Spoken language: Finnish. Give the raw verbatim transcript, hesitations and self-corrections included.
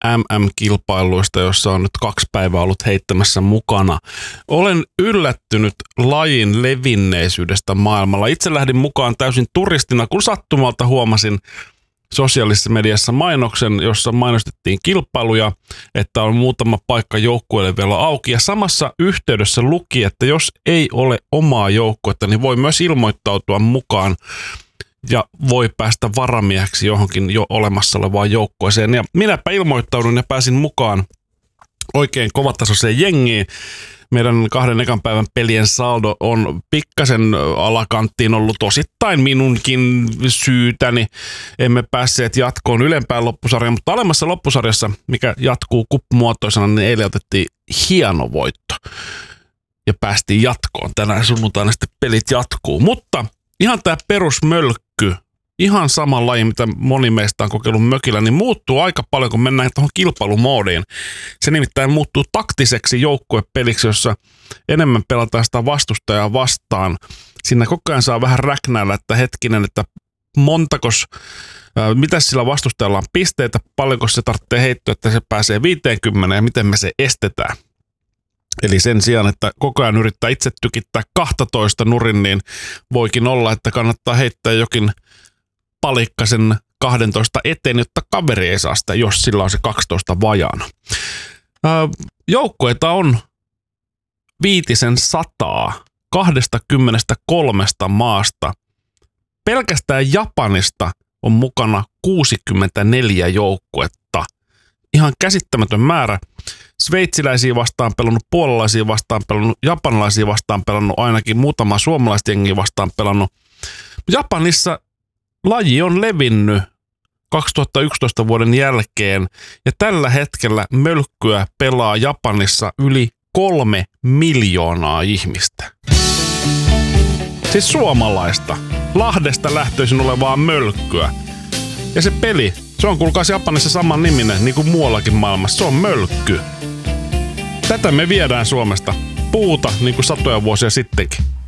M M-kilpailuista, jossa on nyt kaksi päivää ollut heittämässä mukana. Olen yllättynyt lajin levinneisyydestä maailmalla. Itse lähdin mukaan täysin turistina, kun sattumalta huomasin sosiaalisessa mediassa mainoksen, jossa mainostettiin kilpailuja, että on muutama paikka joukkueelle vielä auki. Ja samassa yhteydessä luki, että jos ei ole omaa joukkuetta, niin voi myös ilmoittautua mukaan ja voi päästä varamieheksi johonkin jo olemassa olevaan joukkueeseen. Ja minäpä ilmoittaudun ja pääsin mukaan oikein kovatasoiseen jengiin. Meidän kahden ekan päivän pelien saldo on pikkasen alakanttiin ollut osittain minunkin syytäni. Emme päässeet jatkoon ylempään loppusarjaan, mutta alemmassa loppusarjassa, mikä jatkuu kup-muotoisena, niin eilen otettiin hieno voitto. Ja päästiin jatkoon. Tänään sunnuntaina sitten pelit jatkuu. Mutta ihan tämä perusmölkky, ihan sama laji, mitä moni meistä on kokeillut mökillä, niin muuttuu aika paljon, kun mennään tuohon kilpailumoodiin. Se nimittäin muuttuu taktiseksi joukkuepeliksi, jossa enemmän pelataan sitä vastustajaa vastaan. Siinä koko ajan saa vähän räknäillä, että hetkinen, että montakos, ää, mitä sillä vastustajalla on pisteitä, paljonko se tarvitsee heittoa, että se pääsee viisikymmentä ja miten me se estetään. Eli sen sijaan, että koko ajan yrittää itse tykittää kaksitoista nurin, niin voikin olla, että kannattaa heittää jokin palikkasen kaksitoista eteen, jotta kaveri ei saa sitä, jos sillä on se kaksitoista vajaana. Joukkueita on viitisen sataa kaksikymmentäkolme maasta. Pelkästään Japanista on mukana kuusikymmentäneljä joukkuetta. Ihan käsittämätön määrä. Sveitsiläisiä vastaan pelannut, puolalaisia vastaan pelannut, japanilaisia vastaan pelannut, ainakin muutama suomalaista jengiä vastaan pelannut. Japanissa laji on levinnyt kaksituhattayksitoista vuoden jälkeen ja tällä hetkellä mölkkyä pelaa Japanissa yli kolme miljoonaa ihmistä. Siis suomalaista, Lahdesta lähtöisin olevaa mölkkyä. Ja se peli, se on kuulkaas Japanissa saman niminen, niin kuin muuallakin maailmassa, se on mölkky. Tätä me viedään Suomesta. Puuta, niin kuin satoja vuosia sittenkin.